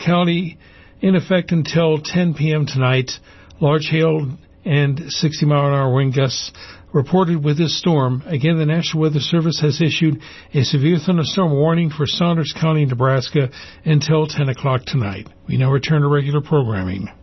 County in effect until 10 p.m. tonight. Large hail and 60-mile-an-hour wind gusts reported with this storm. Again, the National Weather Service has issued a severe thunderstorm warning for Saunders County, Nebraska until 10 o'clock tonight. We now return to regular programming.